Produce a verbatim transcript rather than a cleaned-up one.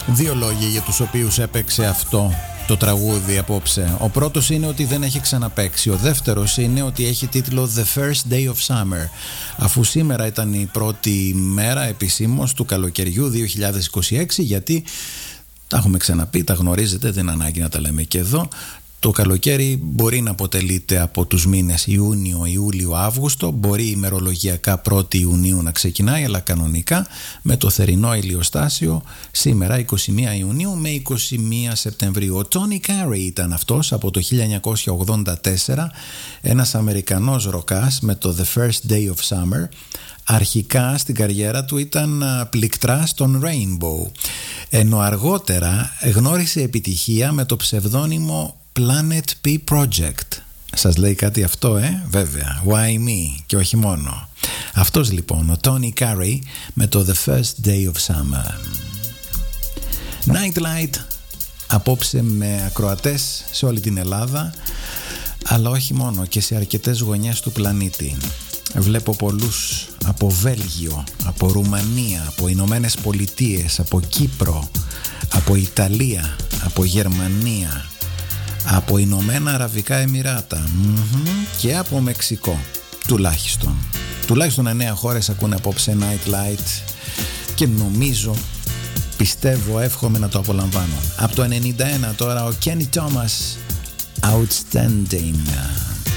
Δύο λόγοι για τους οποίους έπαιξε αυτό το τραγούδι απόψε. Ο πρώτος είναι ότι δεν έχει ξαναπαίξει. Ο δεύτερος είναι ότι έχει τίτλο The First Day of Summer, αφού σήμερα ήταν η πρώτη μέρα επισήμως του καλοκαιριού δύο χιλιάδες είκοσι έξι, γιατί τα έχουμε ξαναπεί, τα γνωρίζετε, δεν είναι ανάγκη να τα λέμε και εδώ. Το καλοκαίρι μπορεί να αποτελείται από τους μήνες Ιούνιο, Ιούλιο, Αύγουστο. Μπορεί ημερολογιακά πρώτη Ιουνίου να ξεκινάει, αλλά κανονικά με το θερινό ηλιοστάσιο σήμερα εικοστή πρώτη Ιουνίου με εικοστή πρώτη Σεπτεμβρίου. Ο Tony Carey ήταν αυτός από το χίλια εννιακόσια ογδόντα τέσσερα, ένας Αμερικανός ροκάς με το The First Day of Summer. Αρχικά στην καριέρα του ήταν πληκτρά στον Rainbow, ενώ αργότερα γνώρισε επιτυχία με το ψευδόνυμο Planet P Project. Σας λέει κάτι αυτό, ε? Βέβαια, Why Me και όχι μόνο. Αυτός λοιπόν, ο Tony Carey με το The First Day of Summer. Nightlight απόψε με ακροατές σε όλη την Ελλάδα, αλλά όχι μόνο, και σε αρκετές γωνιές του πλανήτη. Βλέπω πολλούς από Βέλγιο, από Ρουμανία, από Ηνωμένες Πολιτείες, από Κύπρο, από Ιταλία, από Γερμανία, από Ηνωμένα Αραβικά Εμιράτα mm-hmm, και από Μεξικό. Τουλάχιστον Τουλάχιστον εννέα χώρες ακούνε απόψε Nightlight και νομίζω, πιστεύω, εύχομαι να το απολαμβάνω. Από το ενενήντα ένα τώρα ο Kenny Thomas, Outstanding.